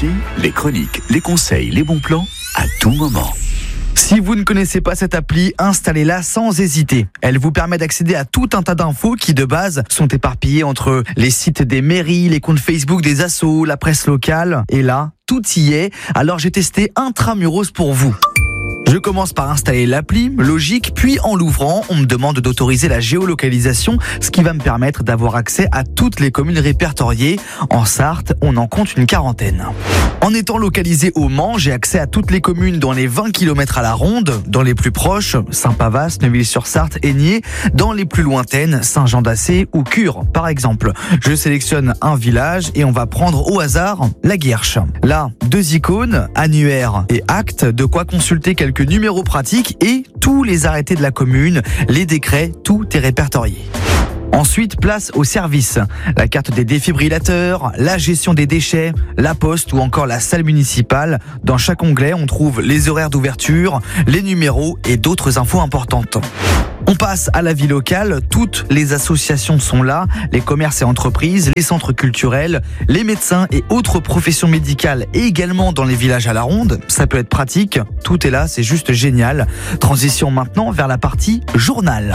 Ici, les chroniques, les conseils, les bons plans, à tout moment. Si vous ne connaissez pas cette appli, installez-la sans hésiter. Elle vous permet d'accéder à tout un tas d'infos qui, de base, sont éparpillées entre les sites des mairies, les comptes Facebook des assos, la presse locale. Et là, tout y est. Alors j'ai testé Intramuros pour vous. Je commence par installer l'appli, logique, puis en l'ouvrant, on me demande d'autoriser la géolocalisation, ce qui va me permettre d'avoir accès à toutes les communes répertoriées. En Sarthe, on en compte une quarantaine. En étant localisé au Mans, j'ai accès à toutes les communes dans les 20 km à la ronde, dans les plus proches, Saint-Pavas, Neuville-sur-Sarthe, Aigné, dans les plus lointaines, Saint-Jean-d'Assé ou Cure, par exemple. Je sélectionne un village et on va prendre au hasard la Guierche. Là, 2 icônes, annuaire et acte, de quoi consulter quelques numéros pratiques et tous les arrêtés de la commune, les décrets, tout est répertorié. Ensuite, place au service. La carte des défibrillateurs, la gestion des déchets, la poste ou encore la salle municipale. Dans chaque onglet, on trouve les horaires d'ouverture, les numéros et d'autres infos importantes. On passe à la vie locale, toutes les associations sont là, les commerces et entreprises, les centres culturels, les médecins et autres professions médicales et également dans les villages à la ronde. Ça peut être pratique, tout est là, c'est juste génial. Transition maintenant vers la partie journal.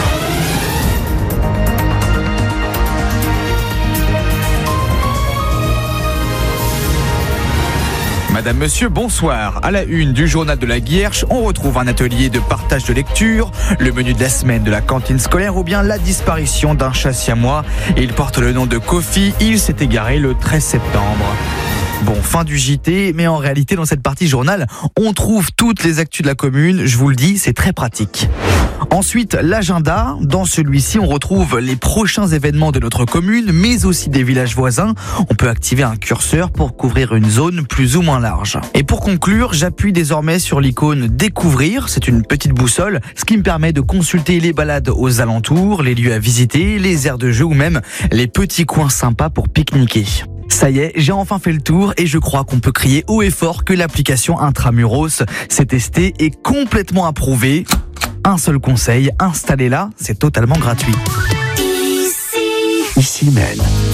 Madame, monsieur, bonsoir. À la une du journal de la Guierche, on retrouve un atelier de partage de lecture, le menu de la semaine de la cantine scolaire ou bien la disparition d'un chat siamois. Il porte le nom de Kofi, il s'est égaré le 13 septembre. Bon, fin du JT, mais en réalité, dans cette partie journal, on trouve toutes les actus de la commune. Je vous le dis, c'est très pratique. Ensuite, l'agenda. Dans celui-ci, on retrouve les prochains événements de notre commune, mais aussi des villages voisins. On peut activer un curseur pour couvrir une zone plus ou moins large. Et pour conclure, j'appuie désormais sur l'icône Découvrir. C'est une petite boussole, ce qui me permet de consulter les balades aux alentours, les lieux à visiter, les aires de jeu ou même les petits coins sympas pour pique-niquer. Ça y est, j'ai enfin fait le tour et je crois qu'on peut crier haut et fort que l'application Intramuros s'est testée et complètement approuvée. Un seul conseil, installez-la, c'est totalement gratuit. Ici Mel.